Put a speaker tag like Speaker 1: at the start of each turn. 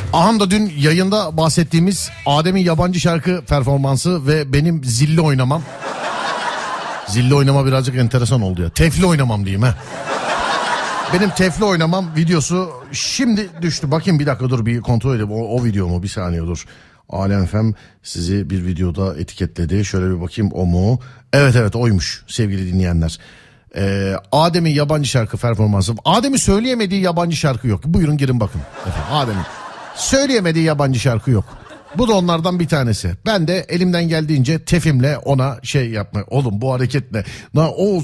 Speaker 1: Aham da dün yayında bahsettiğimiz Adem'in yabancı şarkı performansı ve benim zilli oynamam. Zilli oynama birazcık enteresan oldu ya. Tefli oynamam diyeyim ha. Benim tefli oynamam videosu şimdi düştü. Bakayım bir dakika, dur bir kontrol edeyim. O video mu? Bir saniye dur. Alem FM sizi bir videoda etiketledi. Şöyle bir bakayım, o mu? Evet oymuş sevgili dinleyenler. Adem'in yabancı şarkı performansı. Adem'in söyleyemediği yabancı şarkı yok. Buyurun girin bakın. Adem'in söyleyemediği yabancı şarkı yok. Bu da onlardan bir tanesi. Ben de elimden geldiğince tefimle ona şey yapma. Oğlum bu hareket ne? O